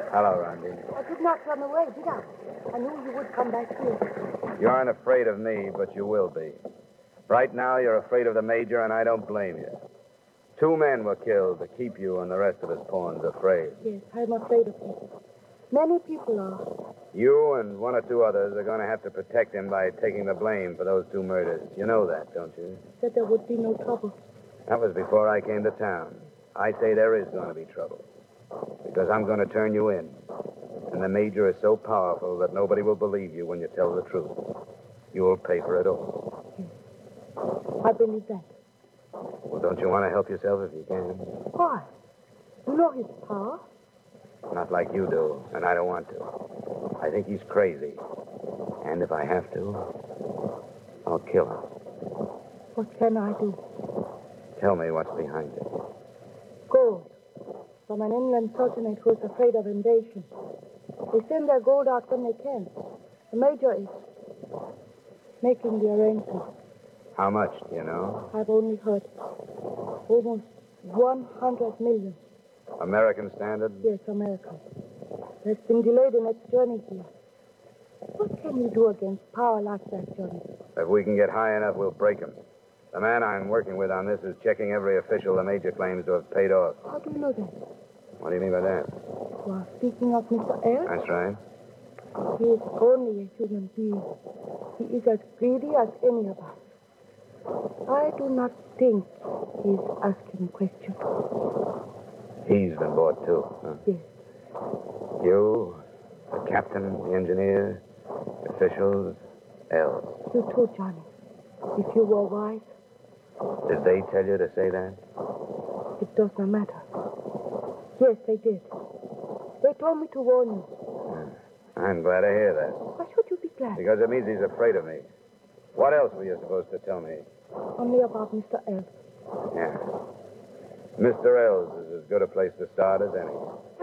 Hello, Randy. I did not run away, did I? I knew you would come back here. You aren't afraid of me, but you will be. Right now, you're afraid of the Major, and I don't blame you. 2 men were killed to keep you and the rest of us pawns afraid. Yes, I'm afraid of him. Many people are. You and 1 or 2 others are going to have to protect him by taking the blame for those 2 murders. You know that, don't you? Said there would be no trouble. That was before I came to town. I say there is going to be trouble. Because I'm going to turn you in. And the Major is so powerful that nobody will believe you when you tell the truth. You'll pay for it all. Yes. I believe that. Well, don't you want to help yourself if you can? Why? You know his power. Not like you do, and I don't want to. I think he's crazy. And if I have to, I'll kill him. What can I do? Tell me what's behind it. Gold. From an inland sultanate who's afraid of invasion. They send their gold out when they can. The Major is making the arrangements. How much, do you know? I've only heard almost 100 million. American standard? Yes, American. It's been delayed in its journey here. What can you do against power like that, Johnny? If we can get high enough, we'll break him. The man I'm working with on this is checking every official the Major claims to have paid off. How do you know that? What do you mean by that? You are speaking of Mr. Eyre? That's right. He is only a human being. He is as greedy as any of us. I do not think he's asking questions. He's been bought, too, huh? Yes. You, the captain, the engineer, the officials, else. You too, Johnny. If you were wise, Did they tell you to say that? it does not matter. Yes, they did. They told me to warn you. I'm glad to hear that. Why should you be glad? Because it means he's afraid of me. What else were you supposed to tell me? Only about Mr. Elf. Yeah. Mr. Ells is as good a place to start as any.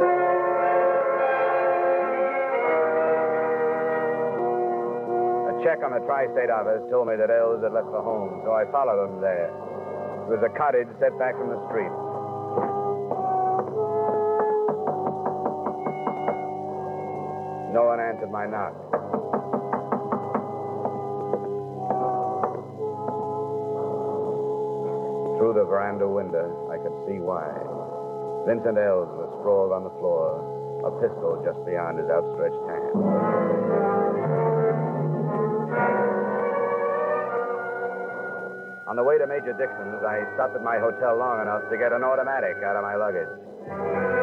A check on the tri-state office told me that Ells had left for home, so I followed him there. It was a cottage set back from the street. No one answered my knock. Through the veranda window, I could see why. Vincent Ells was sprawled on the floor, a pistol just beyond his outstretched hand. On the way to Major Dixon's, I stopped at my hotel long enough to get an automatic out of my luggage.